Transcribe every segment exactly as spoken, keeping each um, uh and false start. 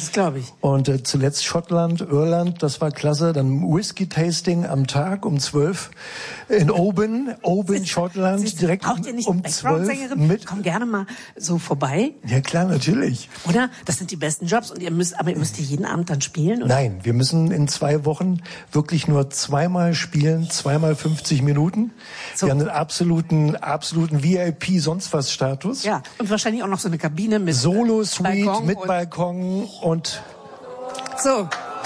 Das glaube ich. Und äh, zuletzt Schottland, Irland, das war klasse. Dann Whisky-Tasting am Tag um zwölf in Oban, Oban, Schottland, Sie, direkt braucht ihr nicht um zwölf mit. Komm gerne mal so vorbei. Ja klar, natürlich. Oder? Das sind die besten Jobs und ihr müsst, aber ihr müsst ihr jeden Abend dann spielen? Oder? Nein, wir müssen in zwei Wochen wirklich nur zweimal spielen, zweimal fünfzig Minuten. So. Wir haben einen absoluten, absoluten V I P sonst was Status. Ja, und wahrscheinlich auch noch so eine Kabine mit Solo-Suite, Balkon mit und Balkon und so.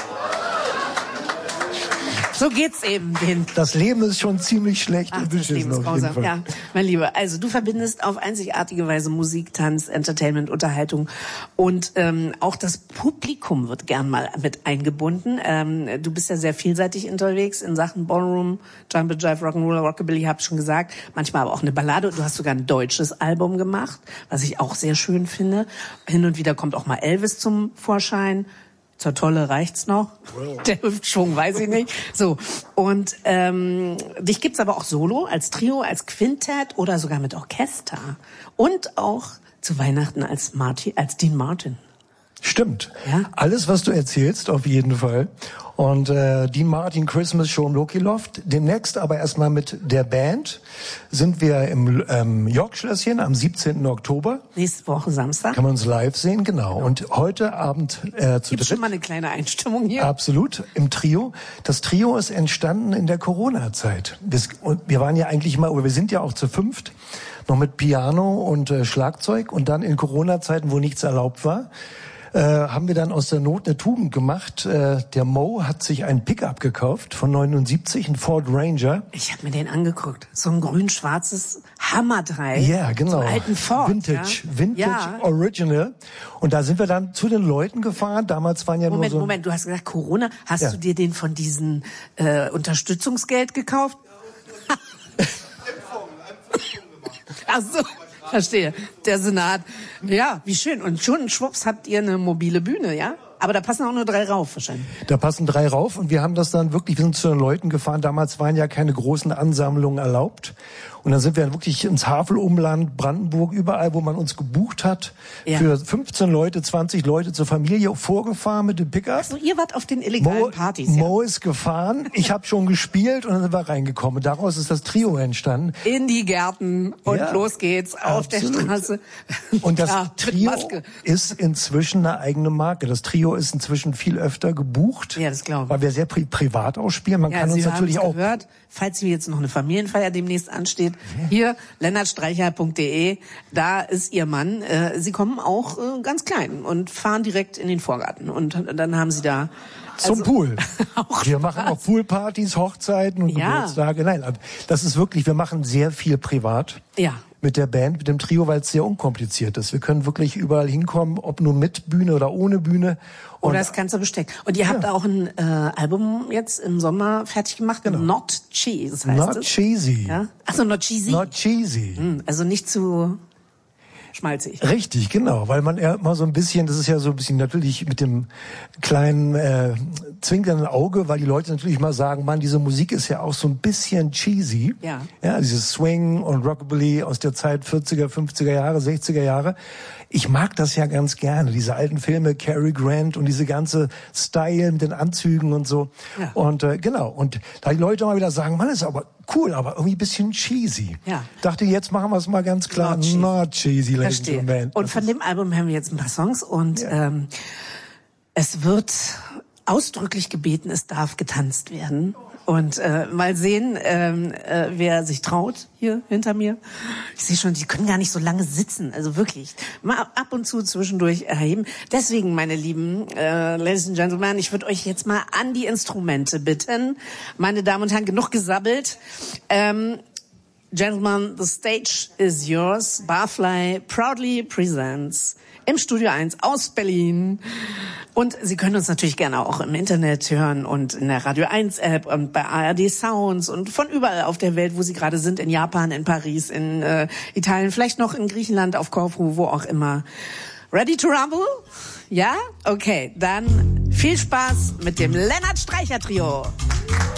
So geht's eben. Den das Leben ist schon ziemlich schlecht Ach, und das Leben ist grausam. Ja, mein Lieber. Also du verbindest auf einzigartige Weise Musik, Tanz, Entertainment, Unterhaltung und ähm, auch das Publikum wird gern mal mit eingebunden. Ähm, du bist ja sehr vielseitig unterwegs in Sachen Ballroom, Jump and Jive, Rock'n'Roll, Rockabilly, hab ich schon gesagt. Manchmal aber auch eine Ballade. Du hast sogar ein deutsches Album gemacht, was ich auch sehr schön finde. Hin und wieder kommt auch mal Elvis zum Vorschein. Zur Tolle reicht's noch. Wow. Der Hüftschwung, weiß ich nicht. So. Und, ähm, dich gibt's aber auch solo, als Trio, als Quintett oder sogar mit Orchester. Und auch zu Weihnachten als Martin, als Dean Martin. Stimmt. Ja? Alles, was du erzählst, auf jeden Fall. Und äh, Dean Martin Christmas Show im Loki Loft. Demnächst aber erstmal mit der Band sind wir im ähm, York-Schlösschen am siebzehnten Oktober. Nächste Woche Samstag. Kann man uns live sehen, genau. Und heute Abend äh, zu Gibt's dritt. schon mal eine kleine Einstimmung hier? Absolut, im Trio. Das Trio ist entstanden in der Corona-Zeit. Das, und wir waren ja eigentlich mal, oder wir sind ja auch zu fünft, noch mit Piano und äh, Schlagzeug. Und dann in Corona-Zeiten, wo nichts erlaubt war, äh, haben wir dann aus der Not eine Tugend gemacht. Äh, der Mo hat sich einen Pickup gekauft von neunundsiebzig, ein Ford Ranger. Ich habe mir den angeguckt. So ein grün-schwarzes Hammerdreieck. Ja, genau. So einen alten Ford. Vintage, ja? Vintage ja. Original. Und da sind wir dann zu den Leuten gefahren. Damals waren ja Moment, nur so... Moment, du hast gesagt Corona. Hast ja. du dir den von diesem äh, Unterstützungsgeld gekauft? Ach so, verstehe. Der Senat. Ja, wie schön. Und schon schwupps habt ihr eine mobile Bühne, ja? Aber da passen auch nur drei rauf wahrscheinlich. Da passen drei rauf und wir haben das dann wirklich, wir sind zu den Leuten gefahren. Damals waren ja keine großen Ansammlungen erlaubt. Und dann sind wir wirklich ins Havelumland, Brandenburg, überall, wo man uns gebucht hat, ja. für fünfzehn Leute, zwanzig Leute zur Familie vorgefahren mit dem Pickup. Also ihr wart auf den illegalen Mo, Partys. Mo ja. ist gefahren, ich habe schon gespielt und dann sind wir reingekommen. Daraus ist das Trio entstanden. In die Gärten und ja, los geht's auf absolut. der Straße. Und das Klar, Trio ist inzwischen eine eigene Marke. Das Trio ist inzwischen viel öfter gebucht. Ja, das glaube ich. Weil wir sehr pri- privat ausspielen. Man ja, kann Sie uns natürlich auch... gehört, falls hier jetzt noch eine Familienfeier demnächst ansteht, ja. hier lennartstreicher punkt de, da ist Ihr Mann. Äh, Sie kommen auch äh, ganz klein und fahren direkt in den Vorgarten. Und dann haben Sie da... Zum also, Pool. Wir machen auch Poolpartys, Hochzeiten und ja. Geburtstage. Nein, das ist wirklich, wir machen sehr viel privat. Ja. Mit der Band, mit dem Trio, weil es sehr unkompliziert ist. Wir können wirklich überall hinkommen, ob nur mit Bühne oder ohne Bühne. Und oder das ganze Besteck. Und ihr habt ja. auch ein äh, Album jetzt im Sommer fertig gemacht, genau. Not Cheese heißt Not es. cheesy. Ja? Achso, not cheesy. Not cheesy. Hm, also nicht zu... schmalzig. Richtig, genau, weil man ja immer so ein bisschen, das ist ja so ein bisschen natürlich mit dem kleinen äh, zwinkernden Auge, weil die Leute natürlich mal sagen, Mann, diese Musik ist ja auch so ein bisschen cheesy. Ja. Ja, dieses Swing und Rockabilly aus der Zeit vierziger, fünfziger Jahre, sechziger Jahre. Ich mag das ja ganz gerne, diese alten Filme, Cary Grant und diese ganze Style mit den Anzügen und so. Ja. Und äh, genau, und da die Leute mal wieder sagen, Mann, ist aber cool, aber irgendwie ein bisschen cheesy. Ja. Dachte, jetzt machen wir es mal ganz klar, not cheesy, not cheesy ladies and gentlemen. Und von dem Album haben wir jetzt ein paar Songs und ja. ähm, es wird ausdrücklich gebeten, es darf getanzt werden. Und äh, mal sehen, ähm, äh, wer sich traut hier hinter mir. Ich sehe schon, die können gar nicht so lange sitzen. Also wirklich, mal ab und zu zwischendurch erheben. Deswegen, meine lieben äh, Ladies and Gentlemen, ich würde euch jetzt mal an die Instrumente bitten. Meine Damen und Herren, genug gesabbelt. Ähm, Gentlemen, the stage is yours. Barfly proudly presents im Studio eins aus Berlin. Und Sie können uns natürlich gerne auch im Internet hören und in der Radio eins App und bei A R D Sounds und von überall auf der Welt, wo Sie gerade sind, in Japan, in Paris, in äh, Italien, vielleicht noch in Griechenland, auf Korfu, wo auch immer. Ready to rumble? Ja? Okay, dann viel Spaß mit dem Lennart Streicher Trio.